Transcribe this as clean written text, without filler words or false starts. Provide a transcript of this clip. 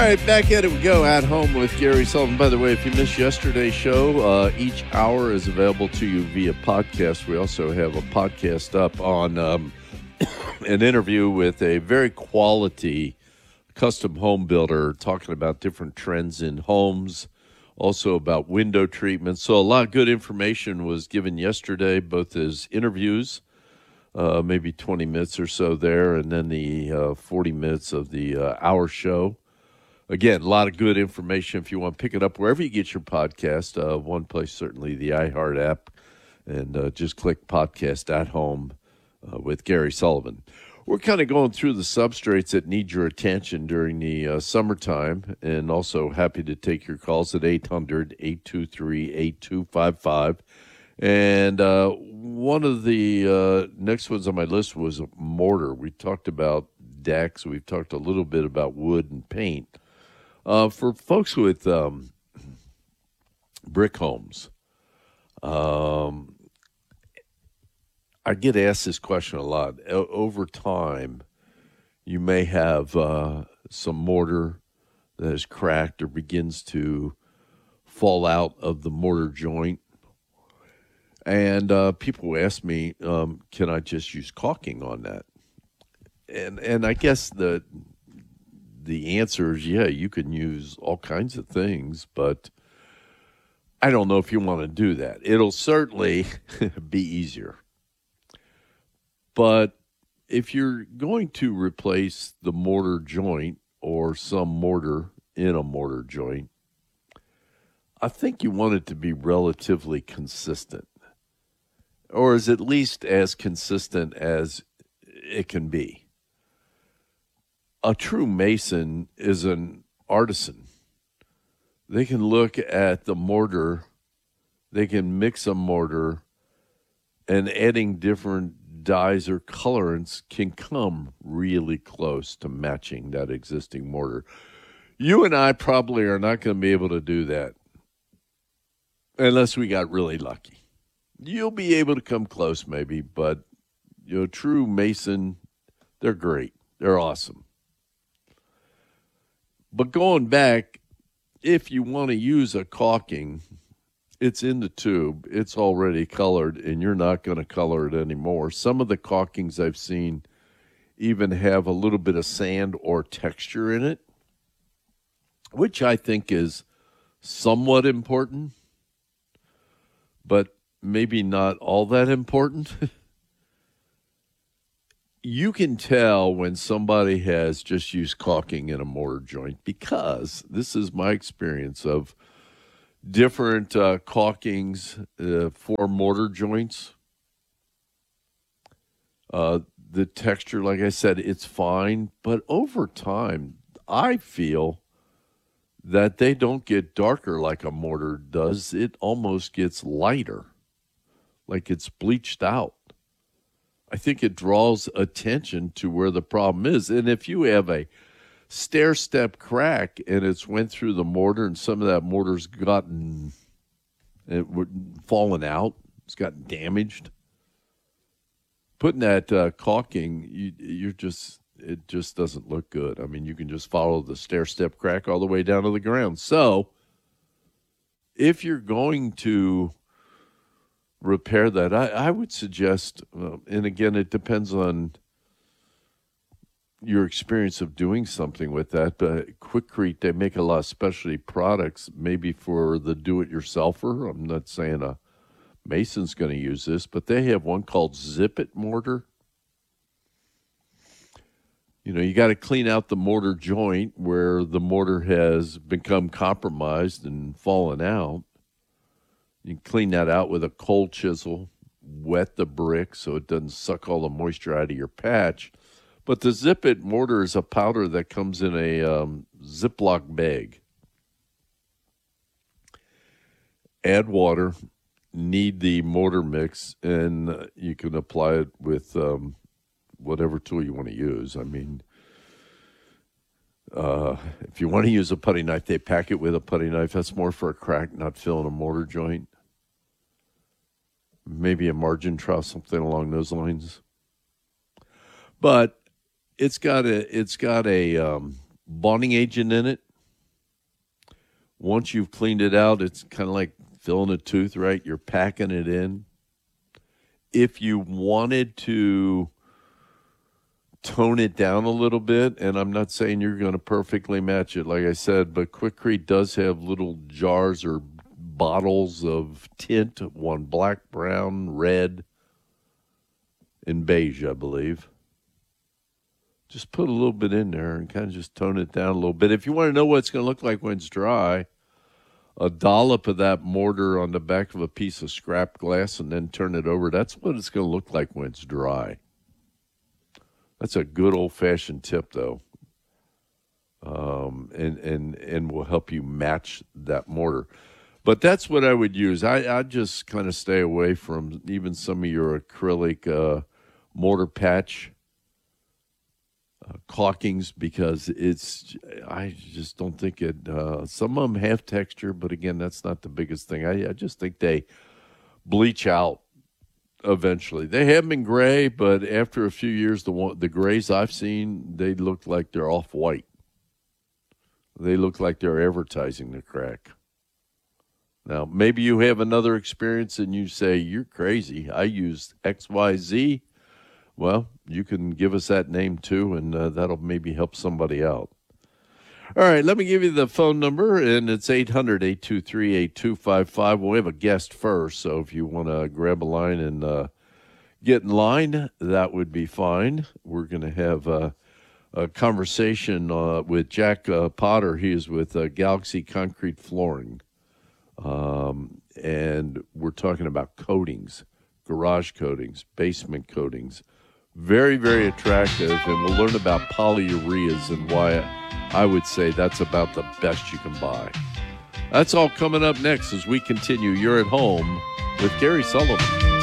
right, back at it we go. At Home with Gary Sullivan. By the way, if you missed yesterday's show, each hour is available to you via podcast. We also have a podcast up on an interview with a very quality custom home builder talking about different trends in homes, also about window treatment. So a lot of good information was given yesterday, both as interviews, maybe 20 minutes or so there, and then the 40 minutes of the hour show. Again, a lot of good information if you want to pick it up wherever you get your podcast. One place, certainly the iHeart app, and just click Podcast at Home with Gary Sullivan. We're kind of going through the substrates that need your attention during the summertime, and also happy to take your calls at 800-823-8255. And one of the next ones on my list was mortar. We talked about decks. We've talked a little bit about wood and paint. For folks with brick homes, I get asked this question a lot. Over time, you may have some mortar that is cracked or begins to fall out of the mortar joint. And people ask me, can I just use caulking on that? And I guess the answer is, yeah, you can use all kinds of things, but I don't know if you want to do that. It'll certainly be easier. But if you're going to replace the mortar joint or some mortar in a mortar joint, I think you want it to be relatively consistent, or is at least as consistent as it can be. A true mason is an artisan. They can look at the mortar, they can mix a mortar, and adding different dyes or colorants can come really close to matching that existing mortar. You and I probably are not going to be able to do that unless we got really lucky. You'll be able to come close maybe, but true mason, they're great. They're awesome. But going back, if you want to use a caulking, it's in the tube. It's already colored, and you're not going to color it anymore. Some of the caulkings I've seen even have a little bit of sand or texture in it, which I think is somewhat important, but maybe not all that important. You can tell when somebody has just used caulking in a mortar joint, because this is my experience of different caulkings for mortar joints. The texture, like I said, it's fine, but over time, I feel that they don't get darker like a mortar does. It almost gets lighter, like it's bleached out. I think it draws attention to where the problem is. And if you have a stair-step crack and it's went through the mortar and some of that mortar's fallen out, it's gotten damaged, putting that caulking, it just doesn't look good. I mean, you can just follow the stair-step crack all the way down to the ground. So if you're going to repair that, I would suggest, and again, it depends on your experience of doing something with that, but Quikrete, they make a lot of specialty products, maybe for the do-it-yourselfer. I'm not saying a mason's going to use this, but they have one called Zip-It mortar. You got to clean out the mortar joint where the mortar has become compromised and fallen out. You can clean that out with a cold chisel, wet the brick so it doesn't suck all the moisture out of your patch. But the Zip-It mortar is a powder that comes in a Ziploc bag. Add water, knead the mortar mix, and you can apply it with whatever tool you want to use. I mean, if you want to use a putty knife, they pack it with a putty knife. That's more for a crack, not filling a mortar joint. Maybe a margin trowel, something along those lines. But it's got a bonding agent in it. Once you've cleaned it out, it's kind of like filling a tooth, right? You're packing it in. If you wanted to tone it down a little bit, and I'm not saying you're going to perfectly match it, like I said, but Quikrete does have little jars or bottles of tint, one black, brown, red, and beige, I believe. Just put a little bit in there and kind of just tone it down a little bit. If you want to know what it's going to look like when it's dry, a dollop of that mortar on the back of a piece of scrap glass and then turn it over. That's what it's going to look like when it's dry. That's a good old-fashioned tip, though, and will help you match that mortar. But that's what I would use. I just kind of stay away from even some of your acrylic mortar patch caulkings because I just don't think it. Some of them have texture, but again, that's not the biggest thing. I just think they bleach out eventually. They have been gray, but after a few years, the grays I've seen, they look like they're off-white. They look like they're advertising the crack. Now, maybe you have another experience and you say, you're crazy. I used XYZ. Well, you can give us that name too, and that'll maybe help somebody out. All right, let me give you the phone number, and it's 800-823-8255. We'll have a guest first, so if you want to grab a line and get in line, that would be fine. We're going to have a conversation with Jack Potter. He is with Galaxy Concrete Flooring, and we're talking about coatings, garage coatings, basement coatings. Very, very attractive, and we'll learn about polyureas and why I would say that's about the best you can buy. That's all coming up next as we continue. You're at home with Gary Sullivan.